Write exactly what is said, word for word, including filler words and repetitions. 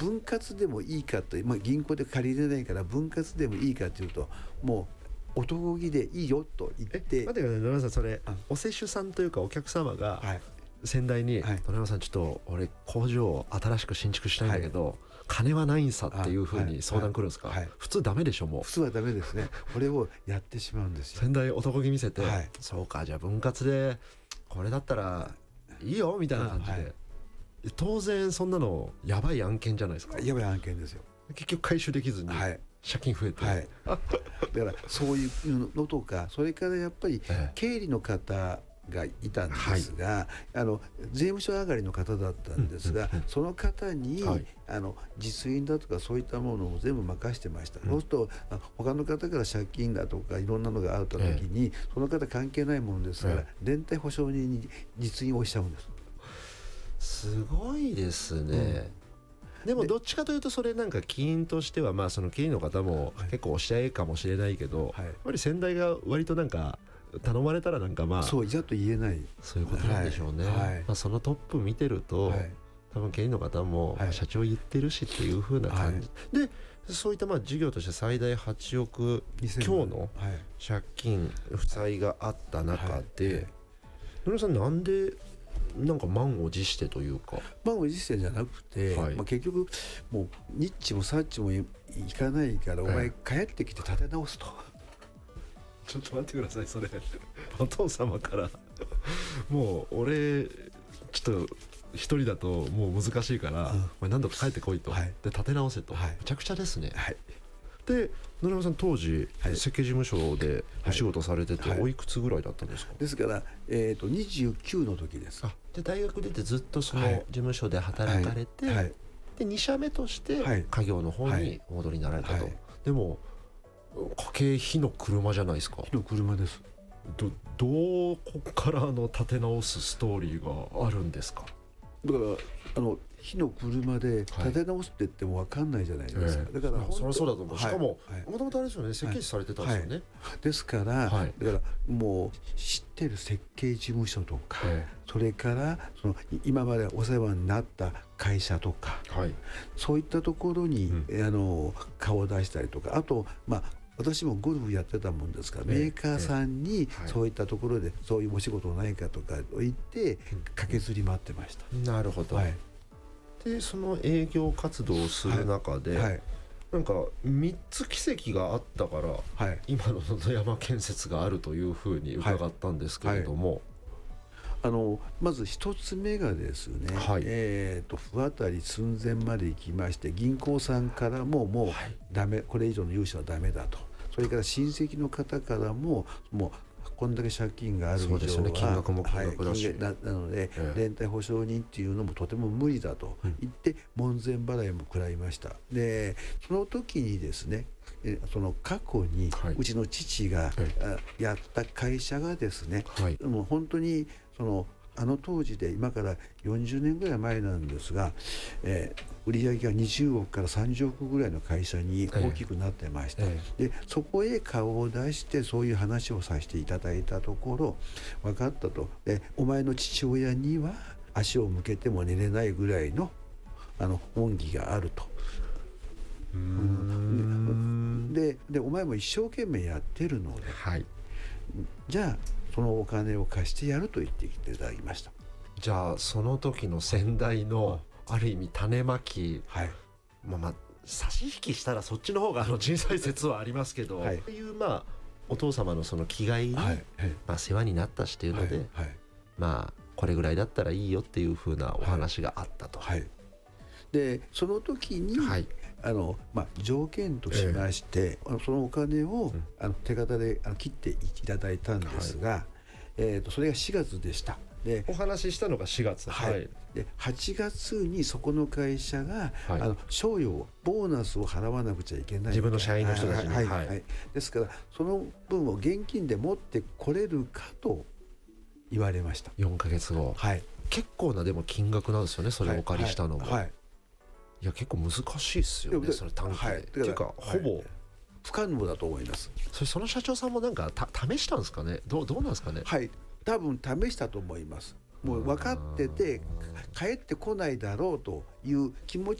分割でもいいかと、まあ、銀行で借りれないから分割でもいいかというと、もう男気でいいよと言って。 え待ってください、野々山さん、それお施主さんというかお客様が、はい、先代に、はい、野々山さんちょっと俺工場を新しく新築したいんだけど、はい、金はないんさっていうふうに相談来るんですか？はいはいはい、普通ダメでしょ。もう普通はダメですね。これをやってしまうんですよ。 先代男気見せて、はい、そうかじゃあ分割でこれだったらいいよみたいな感じで、はい、当然そんなのやばい案件じゃないですか。 やばい案件ですよ。 結局回収できずに、はい、借金増えて、はい、 だからそういうのとか、それからやっぱり経理の方がいたんですが、はい、あの税務署上がりの方だったんですが、うんうんうん、その方に、はい、あの実印だとかそういったものを全部任してました、うん、そうすると他の方から借金だとかいろんなのがあった時に、ええ、その方関係ないものですから、ええ、連帯保証人に実印をしちゃうんです。 すごいですね、うん、でもどっちかというとそれなんか起因としては、まあその経理の方も結構おしゃれかもしれないけど、はい、やっぱり先代が割となんか頼まれたらなんかまあそういざと言えない、 そういうことなんでしょうね、はいはい、まあ、そのトップ見てると、はい、多分経理の方も、はい、社長言ってるしっていう風な感じ、はい、でそういったまあ事業として最大はちおく強の借金負債があった中で、野々さんなんでなんか満を持してというか、 満を持してじゃなくて、はい、まあ、結局もうニッチもサッチもいかないから、お前帰ってきて立て直すと、 ちょっと待ってください、それお父様からもう俺ちょっと一人だともう難しいから、うん、お前何度か帰ってこいと、はい、で立て直せと、はい、めちゃくちゃですね、はい、で野々山さん当時、はい、設計事務所でお仕事されてて、はい、おいくつぐらいだったんですか？ ですから、えー、とにじゅうきゅうの時です。 あで大学出てずっとその事務所で働かれて、はいはい、でに社目として家業の方にお戻りになられたと、はいはい、でも家計火の車じゃないですか。 火の車です。 どどこからの立て直すストーリーがあるんですか？ だからあの火の車で立て直すって言っても分かんないじゃないですか、はい、だからそりゃそうだと思う、はい、しかももともとあれですよね、設計士されてたんですよね、はいはい、ですから、はい、だからもう知ってる設計事務所とか、はい、それからその今までお世話になった会社とか、はい、そういったところに、うん、あの顔を出したりとか、あとまあ私もゴルフやってたもんですから、メーカーさんにそういったところでそういうお仕事ないかとかを言って駆けずり回ってました、 うん、なるほど、はい、でその営業活動をする中で、はいはい、なんかみっつ奇跡があったから、はい、今の野々山建設があるというふうに伺ったんですけれども、はいはい、 あのまず一つ目がですね、はい、えー、と不当たり寸前まで行きまして、銀行さんからももうダメ、これ以上の融資はダメだと、それから親戚の方からももうこんだけ借金がある以上は、そうですよね、金額も金額だし、はい、な, なので、ええ、連帯保証人っていうのもとても無理だと言って、うん、門前払いも食らいました。でその時にですね、その過去にうちの父が、はい、やった会社がですね、はい、もう本当にそのあの当時で今からよんじゅうねんぐらい前なんですが、えー、売上がにじゅうおくからさんじゅうおくぐらいの会社に大きくなってました、ええ、でそこへ顔を出してそういう話をさせていただいたところ、分かったと、でお前の父親には足を向けても寝れないぐらいのあの恩義があると、うーん で, でお前も一生懸命やってるので、はい、じゃあそのお金を貸してやると言ってきていただきました。 じゃあその時の先代のある意味種まき、はい、まあまあ差し引きしたらそっちの方があの人災説はありますけど、はい、というまあお父様のその気概に、はいはい、まあ、世話になったしというので、はいはい、まあこれぐらいだったらいいよっていう風なお話があったと、はいはい、 でその時に、はい、あのまあ、条件としまして、えー、そのお金を、うん、あの手形であの切っていただいたんですが、はい、えー、とそれがしがつでした。でお話ししたのがしがつ、 はいはい、ではちがつにそこの会社が、はい、あの賞与ボーナスを払わなくちゃいけない、 自分の社員の人たちに、 はいはいはい、ですからその分を現金で持ってこれるかと言われました。 よんかげつご、はい、結構なでも金額なんですよね、それをお借りしたのも、はいはいはい、いや結構難しいですよね、それ短期で、はい、っていうかほぼ、はい、 不可能だと思います。 それその社長さんもなんかた試したんですかね、どう、どうなんですかね。 はい、多分試したと思います。もう分かってて帰ってこないだろうという気持ち